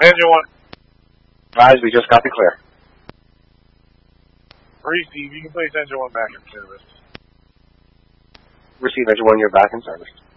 Engine 1. Rise, we just got the clear. Receive, you can place Engine 1 back in service. Receive, Engine 1, you're back in service.